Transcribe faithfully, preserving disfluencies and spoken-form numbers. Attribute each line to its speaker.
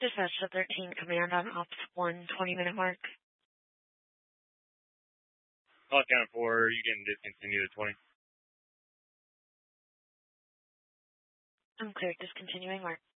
Speaker 1: Dispatch to thirteen, command on ops one, twenty minute mark.
Speaker 2: Call count four, you can discontinue at twenty.
Speaker 1: I'm clear, discontinuing mark.